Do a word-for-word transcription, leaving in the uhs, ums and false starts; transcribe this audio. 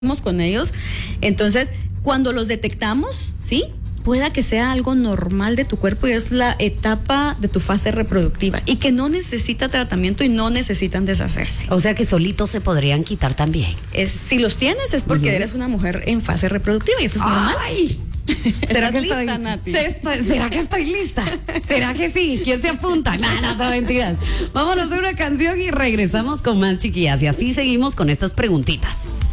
con ellos. Entonces, cuando los detectamos, ¿sí? Pueda que sea algo normal de tu cuerpo y es la etapa de tu fase reproductiva y que no necesita tratamiento y no necesitan deshacerse. O sea que solitos se podrían quitar también. Es, si los tienes es porque uh-huh. eres una mujer en fase reproductiva y eso es normal. ¡Ay! ¿Será que lista, estoy, Nati? Estoy, ¿Será que estoy lista? ¿Será que sí? ¿Quién se apunta? No, no, son mentiras. Vámonos a una canción y regresamos con más, chiquillas. Y así seguimos con estas preguntitas.